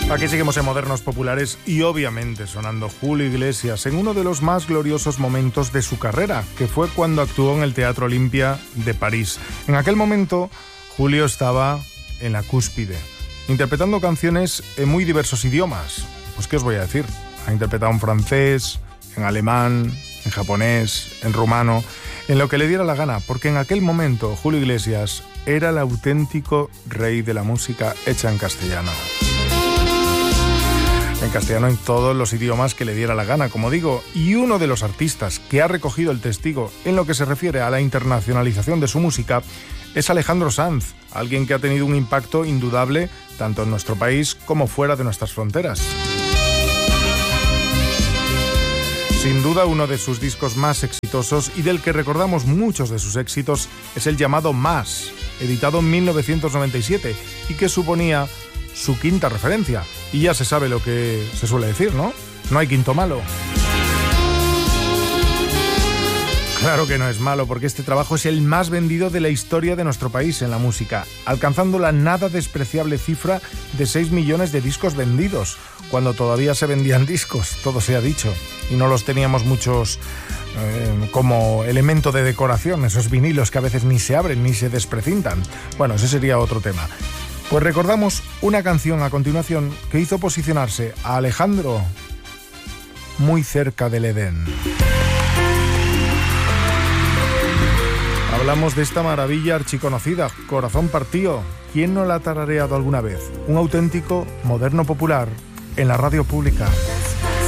Aquí seguimos en Modernos Populares y obviamente sonando Julio Iglesias en uno de los más gloriosos momentos de su carrera, que fue cuando actuó en el Teatro Olympia de París. En aquel momento, Julio estaba en la cúspide, interpretando canciones en muy diversos idiomas. Pues, ¿qué os voy a decir? Ha interpretado en francés, en alemán, en japonés, en rumano, en lo que le diera la gana, porque en aquel momento Julio Iglesias era el auténtico rey de la música hecha en castellano. En castellano en todos los idiomas que le diera la gana, como digo, y uno de los artistas que ha recogido el testigo en lo que se refiere a la internacionalización de su música es Alejandro Sanz, alguien que ha tenido un impacto indudable tanto en nuestro país como fuera de nuestras fronteras. Sin duda, uno de sus discos más exitosos y del que recordamos muchos de sus éxitos es el llamado Más, editado en 1997 y que suponía su quinta referencia. Y ya se sabe lo que se suele decir, ¿no? No hay quinto malo. Claro que no es malo, porque este trabajo es el más vendido de la historia de nuestro país en la música, alcanzando la nada despreciable cifra de 6 millones de discos vendidos, cuando todavía se vendían discos, todo se ha dicho, y no los teníamos muchos como elemento de decoración, esos vinilos que a veces ni se abren ni se desprecintan. Bueno, ese sería otro tema. Pues recordamos una canción a continuación que hizo posicionarse a Alejandro muy cerca del Edén. Hablamos de esta maravilla archiconocida, Corazón Partido. ¿Quién no la ha tarareado alguna vez? Un auténtico moderno popular en la radio pública.